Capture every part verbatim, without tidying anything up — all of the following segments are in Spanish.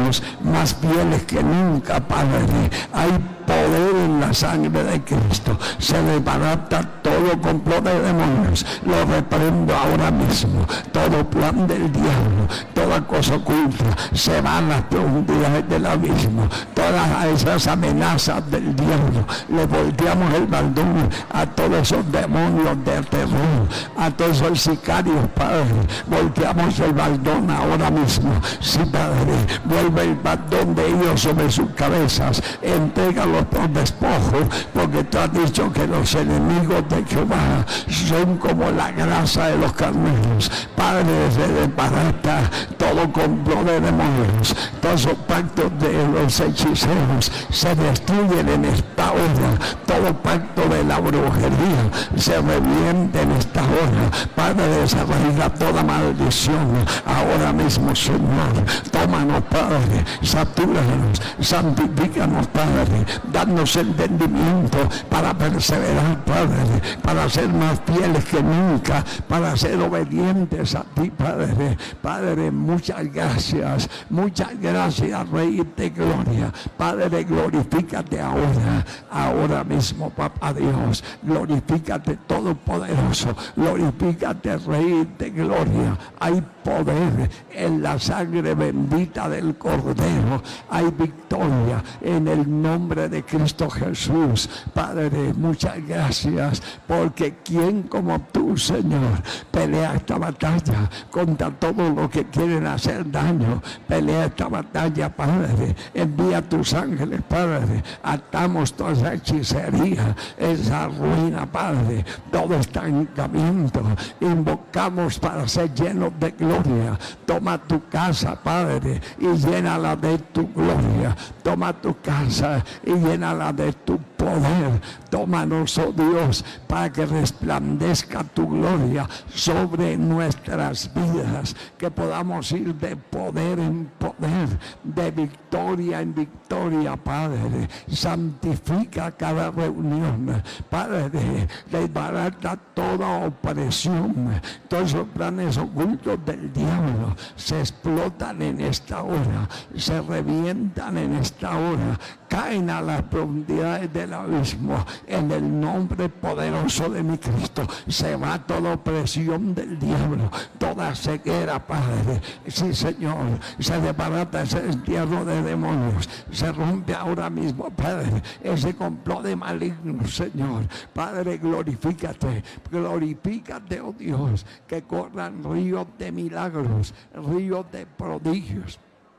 demonios, más fieles que nunca, Padre. Hay poder en la sangre de Cristo. Se desbarata todo complot de demonios. Lo reprendo ahora mismo. Todo plan del diablo, toda cosa oculta, se van a las profundidades del abismo. Todas esas amenazas del diablo, le volteamos el baldón a todos esos demonios de terror, a todos esos sicarios, Padre. Volteamos el baldón ahora mismo. Sí, Padre, vuelve el baldón de ellos sobre sus cabezas. Entrégalo por despojo, porque tú has dicho que los enemigos de Jehová son como la grasa de los carneros. Padre, se desbarata todo complot de demonios, todos esos pactos de los hechiceros se destruyen en esta hora. Todo pacto de la brujería se reviente en esta hora. Padre, desarraiga toda maldición ahora mismo, Señor. Tómanos, Padre, satúranos, santifícanos, Padre. Danos entendimiento para perseverar, Padre, para ser más fieles que nunca, para ser obedientes a ti, Padre. Padre, muchas gracias, muchas gracias, Rey de Gloria. Padre, glorifícate ahora, ahora mismo, Papá Dios. Glorifícate Todopoderoso, glorifícate, Rey de Gloria. Hay poder en la sangre bendita del Cordero. Hay victoria en el nombre de Cristo Jesús. Padre, muchas gracias, porque ¿quién como tú, Señor, pelea esta batalla contra todo lo que quieren hacer daño? Pelea esta batalla, Padre. Envía tus ángeles, Padre. Atamos toda esa hechicería, esa ruina, Padre, todo estancamiento. Invocamos para ser llenos de gloria. Toma tu casa, Padre, y llénala de tu gloria. Toma tu casa y llénala de tu poder. Tómanos, oh Dios, para que resplandezca tu gloria sobre nuestras vidas, que podamos ir de poder en poder, de victoria en victoria, Padre. Santifica cada reunión, Padre. Desbarata toda opresión. Todos los planes ocultos del diablo se explotan en esta hora, se revientan en esta hora, caen a las profundidades del abismo. En el nombre poderoso de mi Cristo se va toda opresión del diablo, toda ceguera, Padre. Sí, Señor, se desbarata ese entierro de demonios, se rompe ahora mismo, Padre, ese complot de malignos, Señor. Padre, glorifícate, glorifícate, oh Dios, que corran ríos de milagros, ríos de prodigios,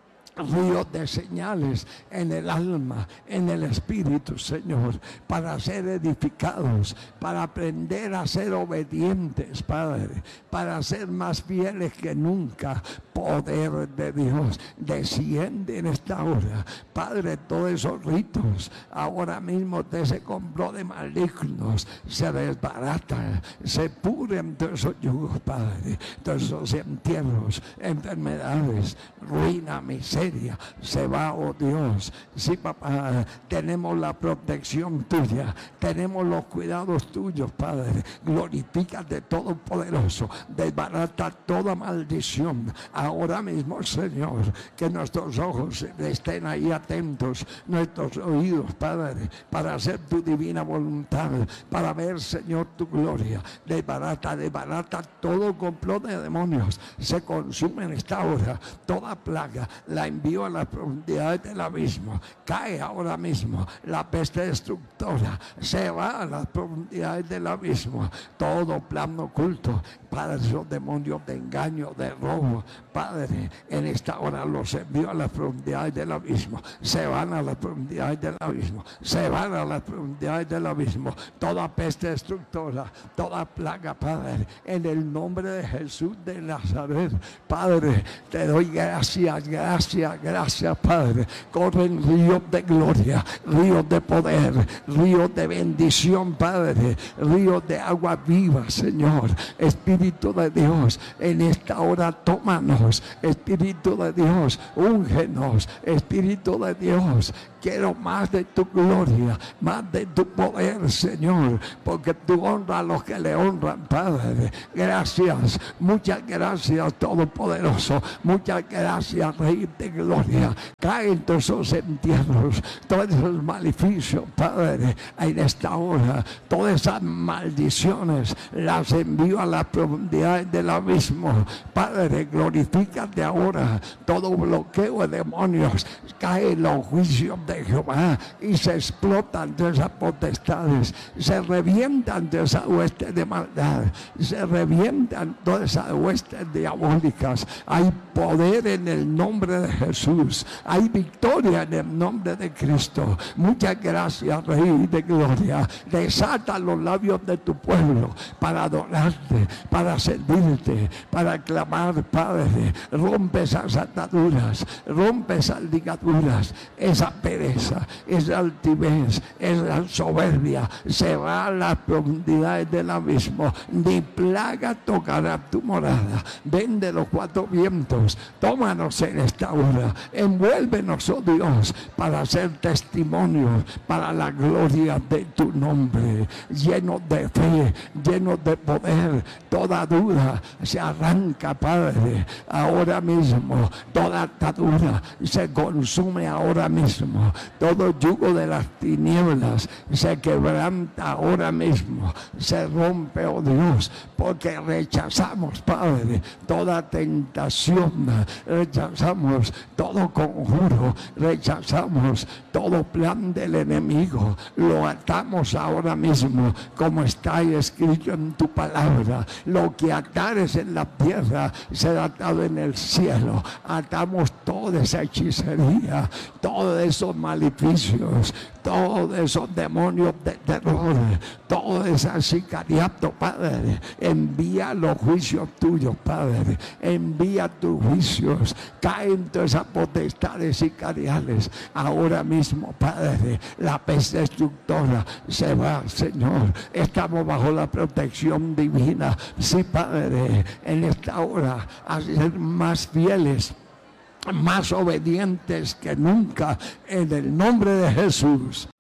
ríos de señales en el alma, en el espíritu, Señor, para ser edificados, para aprender a ser obedientes, Padre, para ser más fieles que nunca. Poder de Dios desciende en esta hora, Padre. Todos esos ritos ahora mismo de ese complot de malignos se desbaratan, se pudren todos esos yugos, Padre, todos esos entierros, enfermedades, ruina, miseria, se va, oh Dios. Sí, papá, tenemos la protección tuya, tenemos los cuidados tuyos, Padre. Glorifícate Todopoderoso, desbarata toda maldición ahora mismo, Señor. Que nuestros ojos estén ahí atentos, nuestros oídos, Padre, para hacer tu divina voluntad, para ver, Señor, tu gloria. Desbarata, desbarata todo complot de demonios, se consume en esta hora. Toda plaga la envío a las profundidades del abismo. Cae ahora mismo la peste destructora, se va a las profundidades del abismo. Todo plan oculto, Padre, esos demonios de engaño, de robo, Padre, en esta hora los envío a las profundidades del abismo. Se van a las profundidades del abismo, se van a las profundidades del abismo. Toda peste destructora, toda plaga, Padre, en el nombre de Jesús de Nazaret, Padre, te doy gracias, gracias, gracias, Padre. Corren ríos de gloria, ríos de poder, ríos de bendición, Padre, ríos de agua viva, Señor. Espíritu de Dios, en esta hora tómanos. Espíritu de Dios, úngenos. Espíritu de Dios, quiero más de tu gloria, más de tu poder, Señor, porque tú honras a los que le honran, Padre. Gracias, muchas gracias, Todopoderoso. Muchas gracias, Rey de gloria. Cae en todos esos entierros, todos esos maleficios, Padre, en esta hora. Todas esas maldiciones las envío a las profundidades del abismo. Padre, glorifícate ahora. Todo bloqueo de demonios cae en los juicios de Jehová y se explotan de esas potestades, se revientan de esas huestes de maldad, se revientan todas esas huestes diabólicas. Hay poder en el nombre de Jesús, hay victoria en el nombre de Cristo. Muchas gracias, Rey de gloria. Desata los labios de tu pueblo para adorarte, para servirte, para clamar, Padre. Rompe esas ataduras, rompe esas ligaduras, esa pereza, esa altivez, esa soberbia. Se va a las profundidades del abismo. Ni plaga tocará tu morada. Ven de los cuatro vientos, tómanos en esta hora, envuélvenos, oh Dios, para hacer testimonio para la gloria de tu nombre. Lleno de fe, lleno de poder, toda duda se arranca, Padre, ahora mismo. Toda atadura se consume ahora mismo. Todo yugo de las tinieblas se quebranta ahora mismo, se rompe, oh Dios, porque rechazamos, Padre, toda tentación, rechazamos todo conjuro, rechazamos todo plan del enemigo. Lo atamos ahora mismo, como está escrito en tu palabra. Lo que atares en la tierra será atado en el cielo. Atamos toda esa hechicería, todos esos maleficios, todos esos demonios de terror, todo ese sicariato, Padre. Envía los juicios tuyos, Padre. Envía tus juicios. Caen todas esas potestades sicariales ahora mismo, Padre. La peste destructora se va, Señor. Estamos bajo la protección divina. Sí, Padre, en esta hora a ser más fieles, más obedientes que nunca, en el nombre de Jesús.